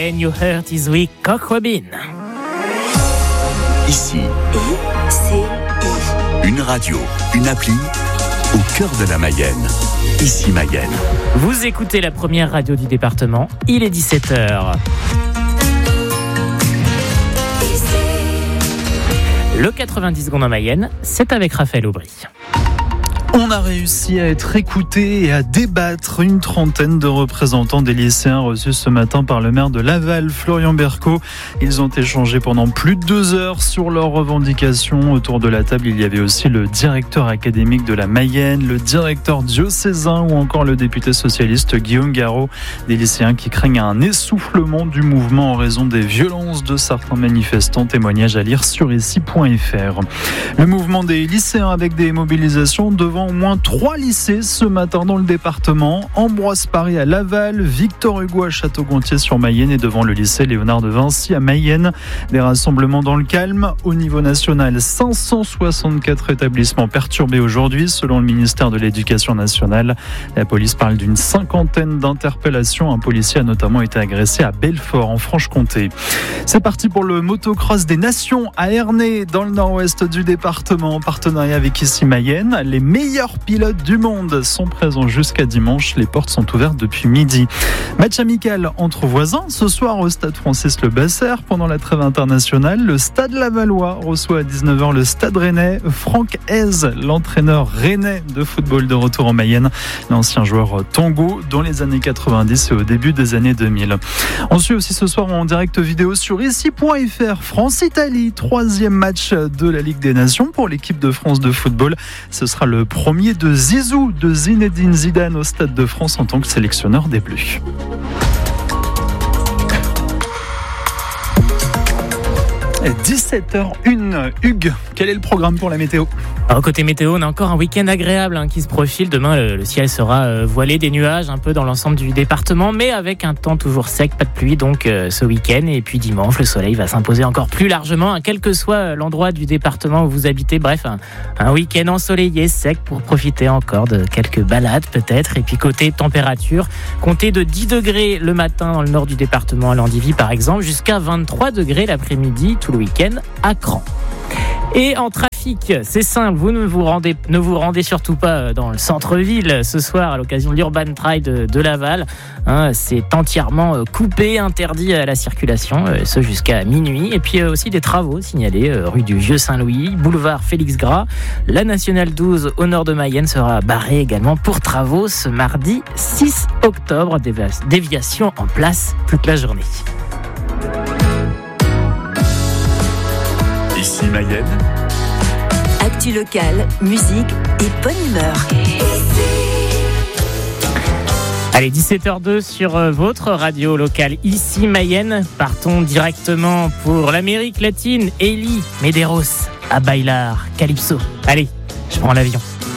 When Your Heart Is Weak, Cock Robin. Ici, une radio, une appli au cœur de la Mayenne. Ici Mayenne. Vous écoutez la première radio du département, il est 17h. Le 90 secondes en Mayenne, c'est avec Raphaël Aubry. On a réussi à être écoutés et à débattre. Une trentaine de représentants des lycéens reçus ce matin par le maire de Laval, Florian Berco. Ils ont échangé pendant plus de 2 heures sur leurs revendications. Autour de la table, il y avait aussi le directeur académique de la Mayenne, le directeur diocésain ou encore le député socialiste Guillaume Garot. Des lycéens qui craignent un essoufflement du mouvement en raison des violences de certains manifestants. Témoignage à lire sur ici.fr. Le mouvement des lycéens avec des mobilisations devant au moins 3 lycées ce matin dans le département. Ambroise Paré à Laval, Victor Hugo à Château-Gontier-sur-Mayenne et devant le lycée Léonard de Vinci à Mayenne. Des rassemblements dans le calme. Au niveau national, 564 établissements perturbés aujourd'hui selon le ministère de l'Éducation nationale. La police parle d'une 50aine d'interpellations. Un policier a notamment été agressé à Belfort en Franche-Comté. C'est parti pour le motocross des Nations à Ernée dans le nord-ouest du département en partenariat avec Ici Mayenne. Les meilleurs pilotes du monde sont présents jusqu'à dimanche. Les portes sont ouvertes depuis midi. Match amical entre voisins ce soir au stade Francis-Le-Basser. Pendant la trêve internationale, le stade Lavallois reçoit à 19h le stade rennais. Franck Hez, l'entraîneur rennais de football de retour en Mayenne, l'ancien joueur tango dans les années 90 et au début des années 2000. On suit aussi ce soir en direct vidéo sur ici.fr France-Italie, 3e match de la Ligue des Nations pour l'équipe de France de football. Ce sera le premier de Zizou, de Zinedine Zidane au Stade de France en tant que sélectionneur des Bleus. Et 17h01, Hugues, quel est le programme pour la météo ? Alors, côté météo, on a encore un week-end agréable qui se profile. Demain, le ciel sera voilé des nuages un peu dans l'ensemble du département, mais avec un temps toujours sec, pas de pluie donc ce week-end. Et puis dimanche, le soleil va s'imposer encore plus largement, quel que soit l'endroit du département où vous habitez. Bref, un week-end ensoleillé, sec pour profiter encore de quelques balades peut-être. Et puis côté température, comptez de 10 degrés le matin dans le nord du département à Landivy par exemple, jusqu'à 23 degrés l'après-midi tout le week-end à Cran. Et en trafic, c'est simple, vous ne vous rendez surtout pas dans le centre-ville ce soir à l'occasion de l'Urban Trail de Laval. C'est entièrement coupé, interdit à la circulation, ce jusqu'à minuit. Et puis aussi des travaux signalés rue du Vieux-Saint-Louis, boulevard Félix-Gras. La Nationale 12 au nord de Mayenne sera barrée également pour travaux ce mardi 6 octobre. Déviation en place toute la journée. Ici Mayenne. Actu locale, musique et bonne humeur. Allez, 17h02 sur votre radio locale Ici Mayenne. Partons directement pour l'Amérique latine. Eli Medeiros à Bailar Calypso. Allez, je prends l'avion.